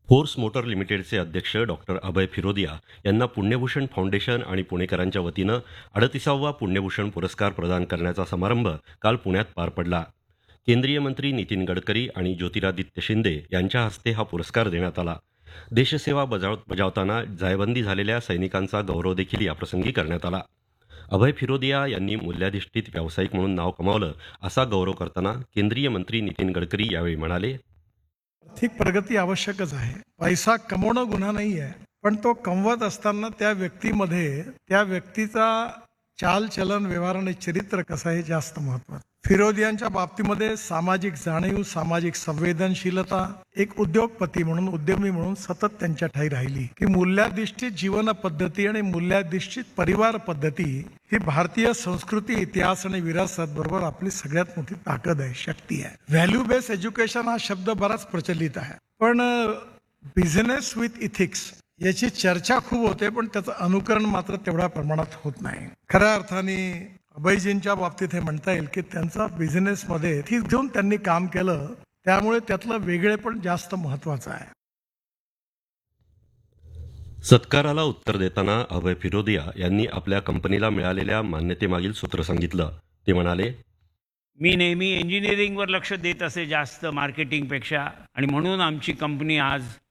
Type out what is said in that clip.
Force motor लिमिटेडचे अध्यक्ष doctor अभय फिरोदिया यांना पुण्यभूषण फाउंडेशन आणि पुणेकरांच्या वतीनं 38वा पुण्यभूषण पुरस्कार प्रदान करण्याचा समारंभ काल पुण्यात पार पडला. केंद्रीय मंत्री नितीन गडकरी आणि ज्योतिरादित्य शिंदे यांच्या हस्ते हा पुरस्कार देण्यात आला. देशसेवा बजावताना जायबंदी झालेल्या सैनिकांचा गौरव देखील याप्रसंगी करण्यात आला. अभय फिरोदिया यांनी मूल्याधिष्ठित व्यावसायिक म्हणून नाव कमावलं, असा गौरव करताना केंद्रीय मंत्री नितीन गडकरी यावेळी म्हणाले, आर्थिक प्रगती आवश्यकच आहे. पैसा कमवणं गुन्हा नाही आहे, पण तो कमवत असताना त्या व्यक्तीमध्ये त्या व्यक्तीचा चालचलन, व्यवहार आणि चरित्र कसं आहे हे जास्त महत्त्वाचं. फिरोदियांच्या बाबतीमध्ये सामाजिक जाणीव, सामाजिक संवेदनशीलता, एक उद्योगपती म्हणून, उद्यमी म्हणून सतत त्यांच्या ठाई राहिली की मूल्याधिष्ठित जीवन पद्धती आणि मूल्याधिष्ठित परिवार पद्धती ही भारतीय संस्कृती, इतिहास आणि विरासत बरोबर आपली सगळ्यात मोठी ताकद आहे, शक्ती आहे. व्हॅल्यू बेस्ड एज्युकेशन हा शब्द बराच प्रचलित आहे, पण बिझनेस विथ इथिक्स याची चर्चा खूप होते, पण त्याचं अनुकरण मात्र तेवढ्या प्रमाणात होत नाही. खऱ्या अर्थाने अभयजींच्या बाबतीत हे म्हणता येईल की त्यांचा बिझनेसमध्ये इथिक्स घेऊन त्यांनी काम केलं, त्यामुळे त्यातलं वेगळेपण जास्त महत्वाचं आहे. सत्काराला उत्तर देताना अभय फिरोदिया यांनी आपल्या कंपनीला मिळालेल्या मान्यतेमागील सूत्र सांगितलं. ते म्हणाले, मी नेहमी इंजिनिअरिंगवर लक्ष देत असे जास्त मार्केटिंगपेक्षा, आणि म्हणून आमची कंपनी आज